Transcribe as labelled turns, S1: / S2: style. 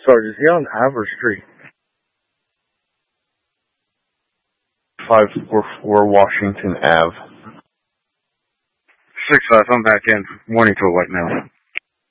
S1: Sarge, is he on Ave or Street?
S2: 544 Washington Ave.
S3: 6-5, I'm back in. Morning to it right now.